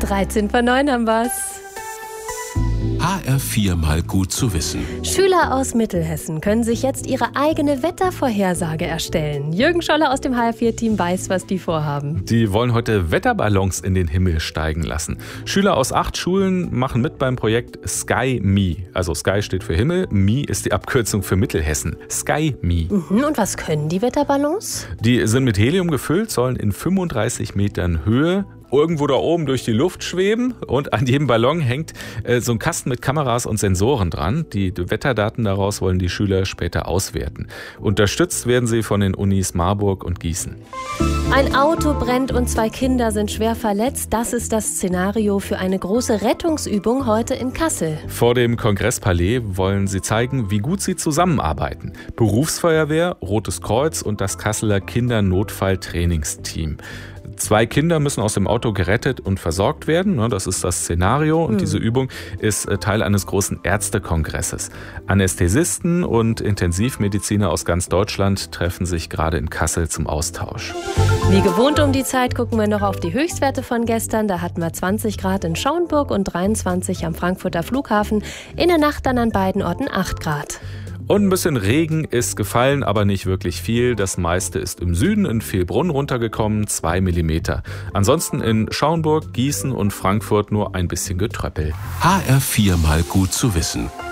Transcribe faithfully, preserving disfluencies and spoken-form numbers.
dreizehn vor neun haben wir's. H R vier mal gut zu wissen. Schüler aus Mittelhessen können sich jetzt ihre eigene Wettervorhersage erstellen. Jürgen Scholler aus dem H R vier Team weiß, was die vorhaben. Die wollen heute Wetterballons in den Himmel steigen lassen. Schüler aus acht Schulen machen mit beim Projekt SkyMe. Also Sky steht für Himmel, Me ist die Abkürzung für Mittelhessen. SkyMe. Mhm, und was können die Wetterballons? Die sind mit Helium gefüllt, sollen in fünfunddreißig Metern Höhe irgendwo da oben durch die Luft schweben, und an jedem Ballon hängt äh, so ein Kasten mit Kameras und Sensoren dran. Die Wetterdaten daraus wollen die Schüler später auswerten. Unterstützt werden sie von den Unis Marburg und Gießen. Ein Auto brennt und zwei Kinder sind schwer verletzt. Das ist das Szenario für eine große Rettungsübung heute in Kassel. Vor dem Kongresspalais wollen sie zeigen, wie gut sie zusammenarbeiten. Berufsfeuerwehr, Rotes Kreuz und das Kasseler Kindernotfalltrainingsteam. Zwei Kinder müssen aus dem Auto gerettet und versorgt werden. Das ist das Szenario. Und diese Übung ist Teil eines großen Ärztekongresses. Anästhesisten und Intensivmediziner aus ganz Deutschland treffen sich gerade in Kassel zum Austausch. Wie gewohnt um die Zeit gucken wir noch auf die Höchstwerte von gestern. Da hatten wir zwanzig Grad in Schauenburg und dreiundzwanzig am Frankfurter Flughafen. In der Nacht dann an beiden Orten acht Grad. Und ein bisschen Regen ist gefallen, aber nicht wirklich viel. Das meiste ist im Süden in Vilbrunn runtergekommen, zwei Millimeter. Ansonsten in Schauenburg, Gießen und Frankfurt nur ein bisschen Getröppel. H R vier mal gut zu wissen.